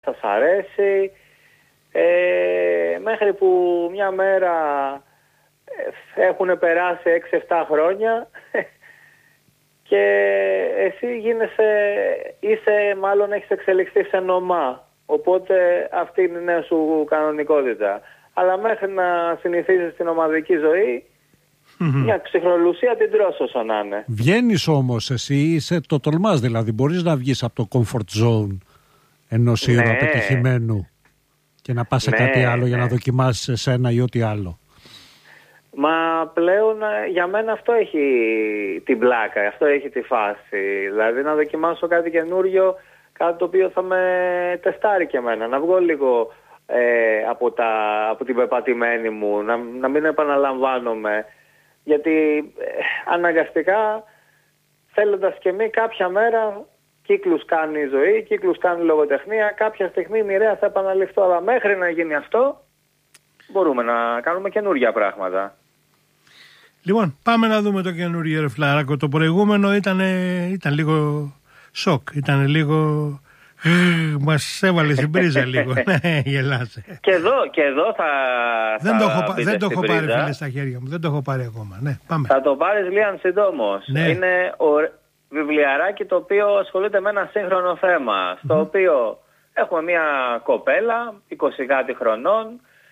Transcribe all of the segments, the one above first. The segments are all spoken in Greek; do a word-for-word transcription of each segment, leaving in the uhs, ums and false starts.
θα σ' αρέσει, ε, μέχρι που μια μέρα ε, έχουν περάσει έξι εφτά χρόνια και εσύ γίνεσαι, είσαι, μάλλον έχεις εξελιχθεί σε νομά, οπότε αυτή είναι η νέα σου κανονικότητα. Αλλά μέχρι να συνηθίζεις την ομαδική ζωή, mm-hmm. μια ψυχρολουσία την τρως όσο να είναι. Βγαίνεις όμως εσύ, είσαι, το τολμάς δηλαδή, μπορείς να βγεις από το comfort zone ενός ήρωα ναι. πετυχημένου και να πας σε ναι, κάτι άλλο ναι. για να δοκιμάσεις εσένα ή ό,τι άλλο. Μα πλέον για μένα αυτό έχει την πλάκα, αυτό έχει τη φάση. Δηλαδή να δοκιμάσω κάτι καινούριο, κάτι το οποίο θα με τεστάρει και εμένα. Να βγω λίγο ε, από, τα, από την πεπατημένη μου, να, να μην επαναλαμβάνομαι. Γιατί ε, αναγκαστικά θέλοντας και εμείς κάποια μέρα κύκλους κάνει η ζωή, κύκλους κάνει η λογοτεχνία, κάποια στιγμή μοιραία θα επαναληφθώ. Αλλά μέχρι να γίνει αυτό μπορούμε να κάνουμε καινούργια πράγματα. Λοιπόν, πάμε να δούμε το καινούργιο ρε Φιλαράκο. Το προηγούμενο ήταν, ήταν λίγο σοκ, ήταν λίγο... Μας έβαλε στην πρίζα λίγο. Ναι, γελάσε. Και εδώ, και εδώ θα. Δεν θα το έχω, δεν το έχω πάρει, φίλε, στα χέρια μου. Δεν το έχω πάρει ακόμα. Ναι, πάμε. Θα το πάρεις Λίαν συντόμως. Ναι. Είναι ο βιβλιαράκι το οποίο ασχολείται με ένα σύγχρονο θέμα. Στο mm-hmm. οποίο έχουμε μια κοπέλα, είκοσι κάτι χρονών.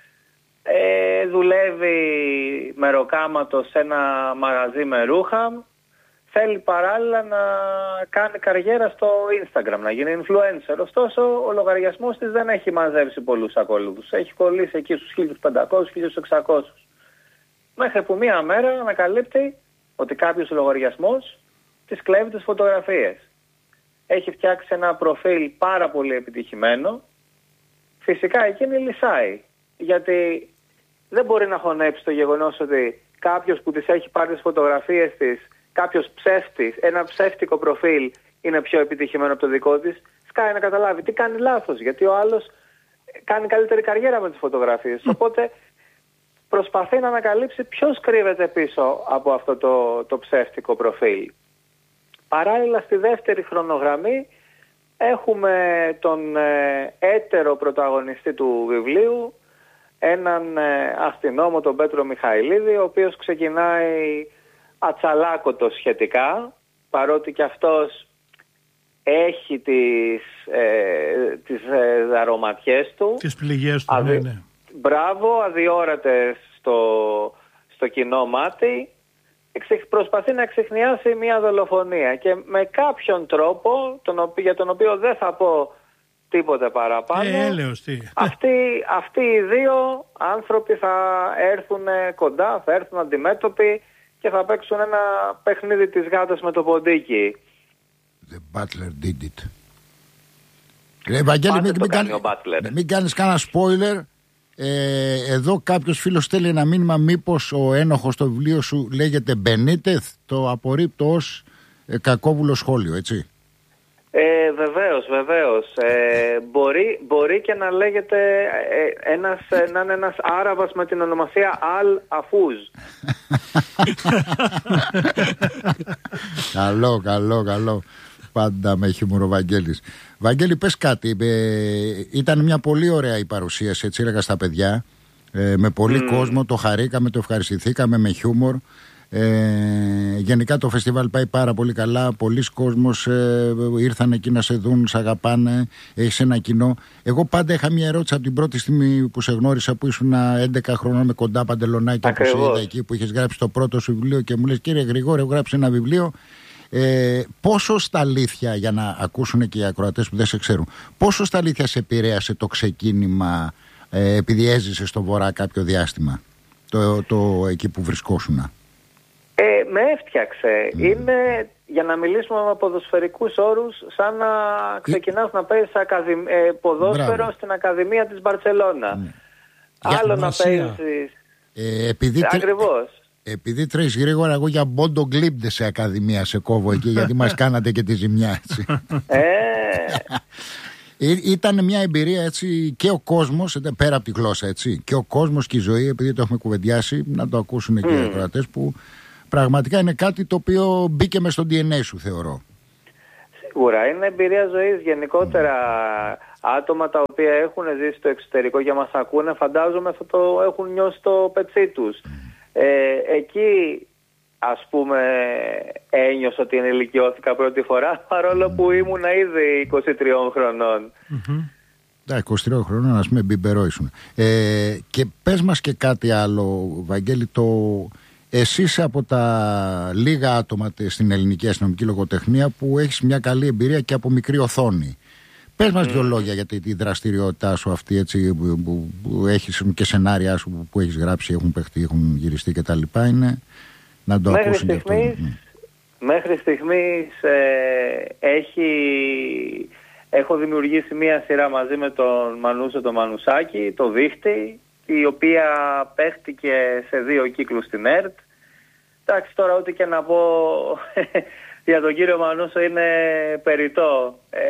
Ε, δουλεύει μεροκάματο σε ένα μαγαζί με ρούχα. Θέλει παράλληλα να κάνει καριέρα στο Instagram, να γίνει influencer. Ωστόσο, ο λογαριασμός της δεν έχει μαζέψει πολλούς ακολούθους. Έχει κολλήσει εκεί στους χίλια πεντακόσιους με χίλια εξακόσιους. Μέχρι που μία μέρα ανακαλύπτει ότι κάποιος λογαριασμός της κλέβει τις φωτογραφίες. Έχει φτιάξει ένα προφίλ πάρα πολύ επιτυχημένο. Φυσικά εκείνη λυσάει. Γιατί δεν μπορεί να χωνέψει το γεγονός ότι κάποιος που της έχει πάρει τις φωτογραφίες της, κάποιος ψεύτης, ένα ψεύτικο προφίλ είναι πιο επιτυχημένο από το δικό της, σκάει να καταλάβει τι κάνει λάθος, γιατί ο άλλος κάνει καλύτερη καριέρα με τις φωτογραφίες. Mm. Οπότε προσπαθεί να ανακαλύψει ποιος κρύβεται πίσω από αυτό το, το ψεύτικο προφίλ. Παράλληλα στη δεύτερη χρονογραμμή έχουμε τον ε, έτερο πρωταγωνιστή του βιβλίου, έναν ε, αστυνόμο, τον Πέτρο Μιχαηλίδη, ο οποίος ξεκινάει ατσαλάκωτο σχετικά, παρότι και αυτός έχει τις, ε, τις ε, δαρωματιές του. Τις πληγές του, Αδι... ναι, ναι. Μπράβο, αδιόρατες στο, στο κοινό μάτι. Προσπαθεί να εξιχνιάσει μια δολοφονία και με κάποιον τρόπο, τον οποίο, για τον οποίο δεν θα πω τίποτε παραπάνω, ε, έλεος, τι. Αυτοί, αυτοί οι δύο άνθρωποι θα έρθουν κοντά, θα έρθουν αντιμέτωποι και θα παίξουν ένα παιχνίδι της γάτας με το ποντίκι. The Butler did it. Κύριε Βαγγέλη, μην, μην, κάνει, μην κάνεις κανένα spoiler. Ε, εδώ κάποιος φίλος στέλνει ένα μήνυμα, μήπως ο ένοχος στο βιβλίο σου λέγεται Μπενίτεθ. Το απορρίπτω ως ε, κακόβουλο σχόλιο, έτσι. Ε, βεβαίως, βεβαίως. Ε, μπορεί, μπορεί και να λέγεται ε, ένας, ε, να είναι ένας Άραβας με την ονομασία Αλ Αφούζ. Καλό, καλό, καλό. Πάντα με χιούμορ ο Βαγγέλης. Βαγγέλη, πες κάτι. Ε, ήταν μια πολύ ωραία η παρουσίαση, έτσι έλεγα στα παιδιά. Ε, με πολύ mm. κόσμο, το χαρήκαμε, το ευχαριστηθήκαμε με χιούμορ. Ε, γενικά το φεστιβάλ πάει πάρα πολύ καλά. Πολλοί κόσμος ε, ήρθαν εκεί να σε δουν, σε αγαπάνε. Έχεις ένα κοινό. Εγώ πάντα είχα μια ερώτηση από την πρώτη στιγμή που σε γνώρισα, που ήσουν έντεκα χρονών με κοντά παντελονάκια, που σε είδα εκεί, που είχες γράψει το πρώτο σου βιβλίο και μου λες, κύριε Γρηγόρη, έχω γράψει ένα βιβλίο. Ε, πόσο στα αλήθεια, για να ακούσουν και οι ακροατές που δεν σε ξέρουν, πόσο στα αλήθεια σε επηρέασε το ξεκίνημα, ε, επειδή έζησε στο Βορρά κάποιο διάστημα, το, το εκεί που βρισκόσουνα? Ε, με έφτιαξε. Mm. Είναι, για να μιλήσουμε με ποδοσφαιρικούς όρους, σαν να ξεκινάς ε... να παίζεις ακαδημ... ε, ποδόσφαιρο Μπράβο. στην Ακαδημία της Μπαρτσελώνα. Mm. Άλλο να παίζεις... Ε, επειδή Ακριβώς. Επειδή τρέχεις γρήγορα, εγώ για Μπόντο Γκλίμπντε σε Ακαδημία σε κόβω εκεί, γιατί μας κάνατε και τη ζημιά, έτσι. Ε... Ήταν μια εμπειρία, έτσι, και ο κόσμος, πέρα από τη γλώσσα, έτσι, και ο κόσμος και η ζωή, επειδή το έχουμε κουβεντιάσει, να το ακούσουν mm. και οι ακροατές, που πραγματικά είναι κάτι το οποίο μπήκε μες στο ντι εν έι σου, θεωρώ. Σίγουρα, είναι εμπειρία ζωής γενικότερα. άτομα τα οποία έχουν ζήσει στο εξωτερικό και μας ακούνε, φαντάζομαι θα το έχουν νιώσει το πετσί τους. Ε, εκεί ας πούμε ένιωσα ότι ενηλικιώθηκα πρώτη φορά, παρόλο που ήμουν ήδη είκοσι τριών χρονών. Mm-hmm. είκοσι τριών χρονών, ας πούμε, μπιμπερό ήσουν. Ε, και πες μας και κάτι άλλο, Βαγγέλη, το... εσύ είσαι από τα λίγα άτομα στην ελληνική αστυνομική λογοτεχνία που έχεις μια καλή εμπειρία και από μικρή οθόνη. Πες μας mm. δύο λόγια για τη, τη δραστηριότητά σου αυτή, έτσι, που, που, που έχεις και σενάρια σου που, που έχεις γράψει, έχουν παιχτεί, έχουν γυριστεί κτλ. Είναι να το μέχρι ακούσουν και αυτό. Στιγμής, μέχρι στιγμής ε, έχει... έχω δημιουργήσει μία σειρά μαζί με τον Μανούσο τον Μανουσάκη, το Δίχτη, η οποία παίχτηκε σε δύο κύκλους στην ΕΡΤ. Εντάξει, τώρα ό,τι και να πω για τον κύριο Μανούσο είναι περιττό. Ε,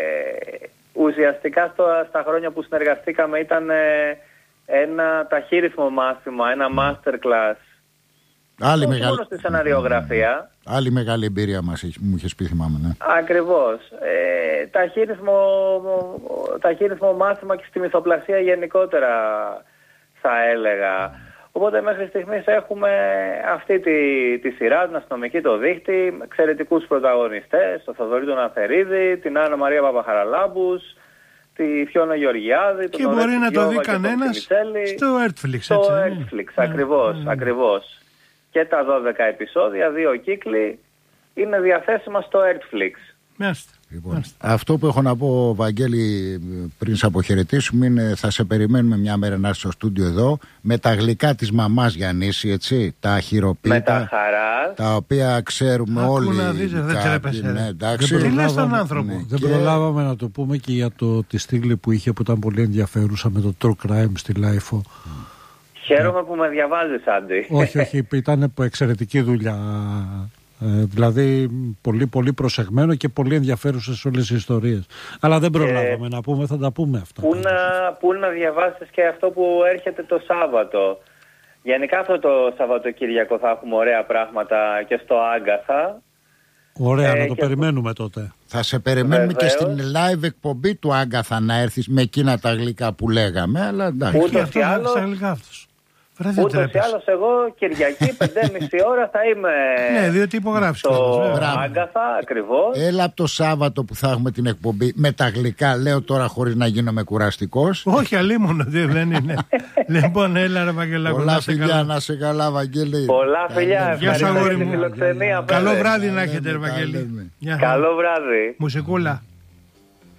ουσιαστικά στο, στα χρόνια που συνεργαστήκαμε ήταν ε, ένα ταχύρυθμο μάθημα, ένα masterclass. Άλλη όχι μεγάλη... μόνο στη σεναριογραφία. Άλλη μεγάλη εμπειρία μας, μου είχες πει, θυμάμαι. Ναι. Ακριβώς. Ε, ταχύρυθμο, ταχύρυθμο μάθημα και στη μυθοπλασία γενικότερα, θα έλεγα. Οπότε μέχρι στιγμής έχουμε αυτή τη, τη σειρά, την αστυνομική το Δίχτη, με εξαιρετικούς πρωταγωνιστές, τον Θοδωρή τον Αθερίδη, την Άννα Μαρία Παπαχαραλάμπους, τη Φιώνα Γεωργιάδη, και τον μπορεί να το δει κανένας στο Netflix. Στο Netflix, ακριβώς, mm. ακριβώς. Και τα δώδεκα επεισόδια, δύο κύκλοι, είναι διαθέσιμα στο Netflix. Μάλιστα. Λοιπόν, αυτό που έχω να πω, Βαγγέλη, πριν σε αποχαιρετήσουμε, είναι θα σε περιμένουμε μια μέρα να έρθει στο στούντιο εδώ με τα γλυκά της μαμάς Γιαννίση, έτσι, τα χειροποίητα, τα οποία ξέρουμε. Άκου όλοι. Να δεις, δεν τρέπεσαι. Ναι, εντάξει. Τι λες στον άνθρωπο. Ναι, δεν και... προλάβαμε να το πούμε και για το, τη στήλη που είχε, που ήταν πολύ ενδιαφέρουσα, με το True Crime στη Λάιφο. Χαίρομαι που με διαβάζεις, Άντι. Όχι, όχι, ήταν εξαιρετική δουλειά. Ε, δηλαδή πολύ πολύ προσεγμένο και πολύ ενδιαφέρουσες όλες οι ιστορίες. Αλλά δεν προλάβαμε ε, να πούμε, θα τα πούμε αυτά. Πού να, πού να διαβάσεις και αυτό που έρχεται το Σάββατο. Γενικά αυτό το Σαββατοκύριακο θα έχουμε ωραία πράγματα και στο Άγκαθα. Ωραία, ε, να το και... περιμένουμε τότε. Θα σε περιμένουμε. Βεβαίως. Και στην live εκπομπή του Άγκαθα να έρθεις με εκείνα τα γλυκά που λέγαμε. Αλλά εντάξει. Ούτως ή άλλως. Ούτως ή άλλως εγώ Κυριακή πέντε και μισή ώρα θα είμαι. Ναι, διότι υπογράψεις στο Άγκαθα, ακριβώς. Έλα από το Σάββατο που θα έχουμε την εκπομπή με τα γλυκά, λέω τώρα χωρίς να γίνομαι κουραστικός. Όχι, αλίμονο, δεν είναι. Λοιπόν, έλα ρε Βαγγελάκο. Πολλά φιλιά, να σε καλά, Βαγγέλη. Πολλά φιλιά, ευχαριστώ για τη φιλοξενία. Καλό βράδυ να έχετε, ρε Βαγγέλη. Καλό βράδυ. Μουσικούλα.